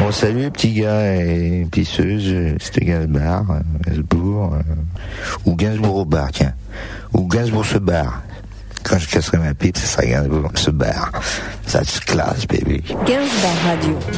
Bon, salut les petits gars et pisseuses, c'était Gainsbourg, ou Gainsbourg au bar, tiens. Ou Gainsbourg se barre. Quand je casserai ma pipe, ça sera Gainsbourg se barre. Ça se classe, baby. Gainsbourg Radio.